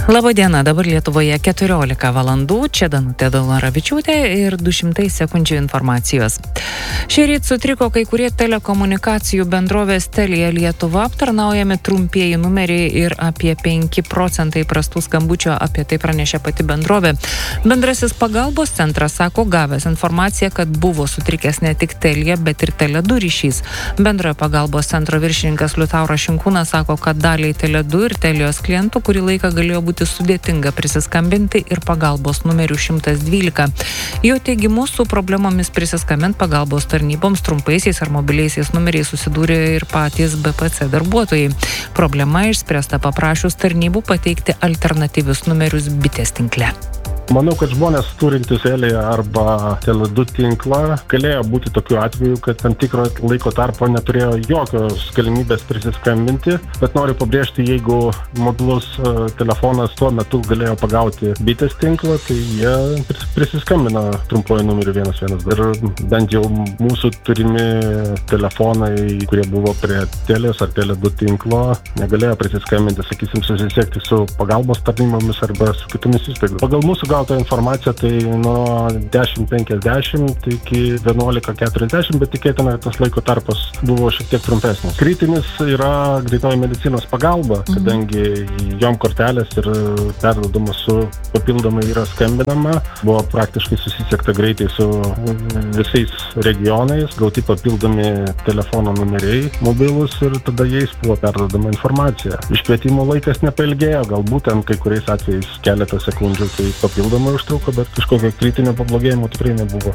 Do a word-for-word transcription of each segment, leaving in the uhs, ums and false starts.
Labadiena, dabar Lietuvoje keturiolika valandų, čia Danutė Daunoravičiūtė ir du šimtai sekundžių informacijos. Šįryt sutriko kai kurie telekomunikacijų bendrovės Telia Lietuva aptarnaujami trumpieji numeriai ir apie penki procentai prastų skambučio, apie tai pranešė pati bendrovė. Bendrasis pagalbos centras sako gavęs informaciją, kad buvo sutrikęs ne tik Telia, bet ir Tele du ryšys. Bendrojo pagalbos centro viršininkas Liutauras Šinkūnas sako, kad daliai Tele du ir Telios klientų kurį laiką galėjo būti sudėtinga prisiskambinti ir pagalbos numeriu šimtas dvylika. Jo teigimu, su problemomis prisiskambint pagalbos tarnyboms trumpaisiais ar mobiliaisiais numeriais susidūrė ir patys B P C darbuotojai. Problema išspręsta paprašius tarnybų pateikti alternatyvius numerius bitės tinkle. Manau, kad žmonės turintys Telia arba Tele du tinklą galėjo būti tokiu atveju, kad tam tikro laiko tarpo neturėjo jokios galimybės prisiskambinti, bet noriu pabrėžti, jeigu mobilus uh, telefonas tuo metu galėjo pagauti bitės tinklą, tai jie prisiskambina trumpuoju numeriu vienas vienas du. Ir bent jau mūsų turimi telefonai, kurie buvo prie Telios ar Tele du tinklo, negalėjo prisiskambinti, sakysim, susisiekti su pagalbos tarnybomis arba su kitomis įstaigomis. Pagal mūsų gautą informaciją, tai nuo dešimt penkiasdešimt iki vienuolika keturiasdešimt, bet tikėtina, kad tas laiko tarpas buvo šiek tiek trumpesnis. Kritinis yra greitoji medicinos pagalba, kadangi jom kortelės ir perduodamas su papildomai yra skambinama. Buvo praktiškai susisiekta greitai su visais regionais, gauti papildomi telefono numeriai mobilus ir tada jais buvo perduodama informacija. Iškvietimo laikas nepailgėjo, galbūt ten kai kuriais atvejais keletą sekundžių tai papildomai užtruko, bet kažkokio kritinio pablogėjimo tikrai nebuvo.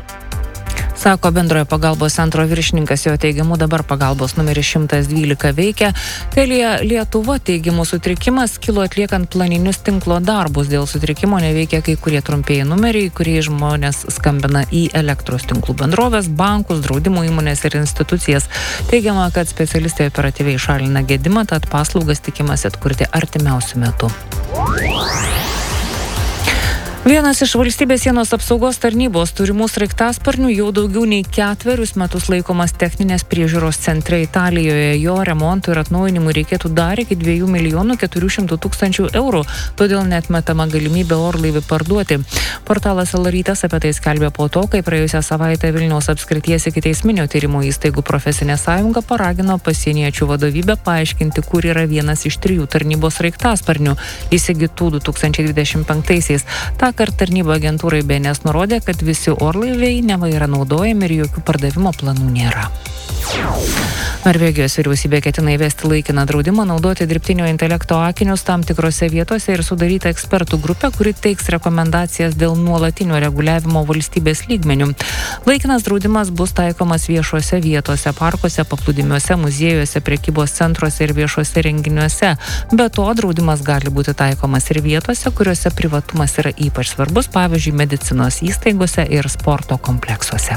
Sako bendrojo pagalbos centro viršininkas, jo teigimu dabar pagalbos numeris šimtas dvylika veikia. Telia Lietuva teigimu sutrikimas kilo atliekant planinius tinklo darbus. Dėl sutrikimo neveikia kai kurie trumpieji numeriai, kurie žmonės skambina į elektros tinklų bendrovės, bankus, draudimo įmonės ir institucijas. Teigiama, kad specialistai operatyviai šalina gedimą, tad paslaugas tikimasi atkurti artimiausiu metu. Vienas iš valstybės sienos apsaugos tarnybos turimų sraigtasparnių jau daugiau nei ketverius metus laikomas techninės priežiūros centre Italijoje. Jo remontui ir atnaujinimui reikėtų dar iki dviejų milijonų keturių šimtų tūkstančių eurų, todėl neatmetama galimybė orlaivį parduoti. Portalas L Rytas apie tai skelbė po to, kai praėjusią savaitę Vilniaus apskrities ikiteisminio tyrimo įstaigų profesinė sąjunga paragino pasieniečių vadovybę paaiškinti, kur yra vienas iš trijų tarnybos sraigtasparnių įsigytų du tūkstančiai dvidešimt penktaisiais. Ta kart tarnyba agentūrai B N S nurodė, kad visi orlaiviai neva yra naudojami ir jokių pardavimo planų nėra. Norvegijos vyriausybė ketina įvesti laikiną draudimą naudoti dirbtinio intelekto akinius tam tikrose vietose ir sudaryta ekspertų grupė, kuri teiks rekomendacijas dėl nuolatinio reguliavimo valstybės lygmenių. Laikinas draudimas bus taikomas viešuose vietose, parkuose, paplūdimiuose, muziejuose, prekybos centruose ir viešuose renginiuose. Be to, draudimas gali būti taikomas ir vietose, kuriuose privatumas yra ypač svarbus, pavyzdžiui, medicinos įstaigose ir sporto kompleksuose.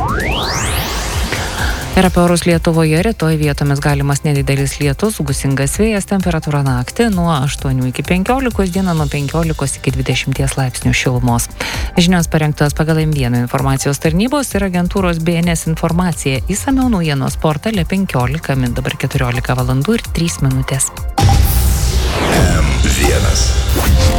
Ir apie orus Lietuvoje rytoj vietomis galimas nedidelis lietus, gūsingas vėjas, temperatūra naktį nuo aštuonių iki penkiolikos, dieną nuo penkiolikos iki dvidešimties laipsnių šilumos. Žinios parengtos pagal M vienas informacijos tarnybos ir agentūros B N S informacija. Išsamiau naujienos portale penkiolika min, dabar keturiolika valandų ir trys minutės. M vienas.